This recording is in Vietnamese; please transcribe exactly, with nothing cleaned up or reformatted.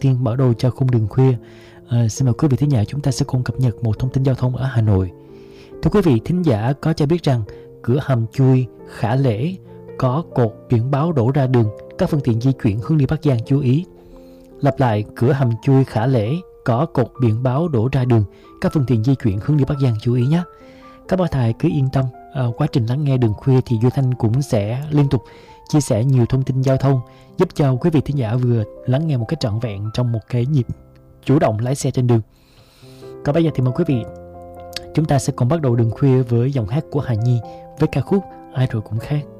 tiên mở đầu cho khung đường khuya. À, xin mời quý vị thính giả, chúng ta sẽ cùng cập nhật một thông tin giao thông ở Hà Nội. Thưa quý vị thính giả, có cho biết rằng cửa hầm chui Khả Lễ có cột biển báo đổ ra đường, các phương tiện di chuyển hướng đi Bắc Giang chú ý. Lặp lại, cửa hầm chui Khả Lễ có cột biển báo đổ ra đường, các phương tiện di chuyển hướng đi Bắc Giang chú ý nhé. Các bác thầy cứ yên tâm, à, quá trình lắng nghe đường khuya thì Duy Thanh cũng sẽ liên tục chia sẻ nhiều thông tin giao thông, giúp cho quý vị thính giả vừa lắng nghe một cách trọn vẹn trong một cái nhịp chủ động lái xe trên đường. Còn bây giờ thì mời quý vị, chúng ta sẽ cùng bắt đầu đường khuya với giọng hát của Hà Nhi với ca khúc Ai Rồi Cũng Khác.